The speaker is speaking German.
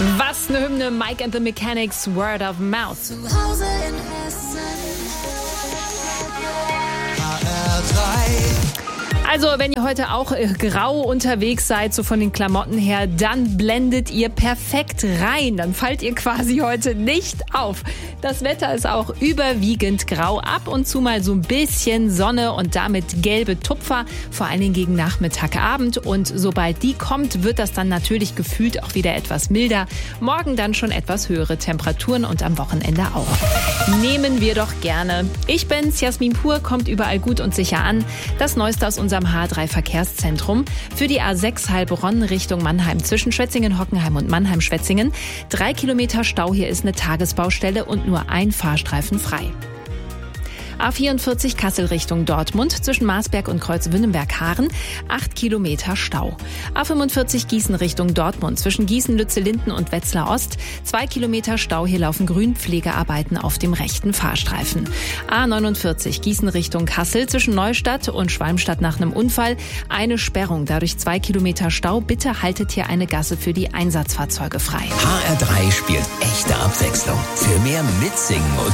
Was eine Hymne, Mike and the Mechanics, Word of Mouth. Zu Hause in Hessen. Also, wenn ihr heute auch grau unterwegs seid, so von den Klamotten her, dann blendet ihr perfekt rein. Dann fallt ihr quasi heute nicht auf. Das Wetter ist auch überwiegend grau, ab und zu mal so ein bisschen Sonne und damit gelbe Tupfer, vor allen Dingen gegen Nachmittag, Abend. Und sobald die kommt, wird das dann natürlich gefühlt auch wieder etwas milder. Morgen dann schon etwas höhere Temperaturen und am Wochenende auch. Nehmen wir doch gerne. Ich bin's, Jasmin Pur, kommt überall gut und sicher an. Das Neueste aus unserem H3-Verkehrszentrum. Für die A6 Heilbronn Richtung Mannheim zwischen Schwetzingen, Hockenheim und Mannheim-Schwetzingen. 3 Kilometer Stau, hier ist eine Tagesbaustelle und nur ein Fahrstreifen frei. A44 Kassel Richtung Dortmund zwischen Marsberg und Kreuz-Wünnenberg-Haaren 8 Kilometer Stau. A45 Gießen Richtung Dortmund zwischen Gießen, Lützellinden und Wetzlar Ost 2 Kilometer Stau. Hier laufen Grünpflegearbeiten auf dem rechten Fahrstreifen. A49 Gießen Richtung Kassel zwischen Neustadt und Schwalmstadt nach einem Unfall eine Sperrung, dadurch 2 Kilometer Stau. Bitte haltet hier eine Gasse für die Einsatzfahrzeuge frei. HR3 spielt echte Abwechslung. Für mehr Mitsingen und